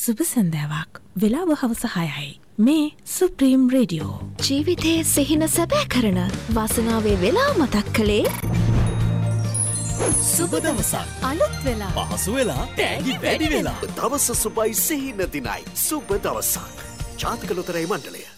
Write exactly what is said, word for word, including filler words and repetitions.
සුබ සන්ධ්‍යාවක්. වෙලාව හවස හයයි. මේ සුප්‍රීම් රේඩියෝ. ජීවිතයේ සිහින සැබෑ කරන වාසනාවේ වෙලා මතක් කළේ සුබ දවසක්. අලුත් වෙලා පහසු වෙලා තෑගි වැඩි වෙලා. දවස සුබයි සිහින දිනයි. සුබ දවසක්. ජාතික ලොතරැයි මණ්ඩලය.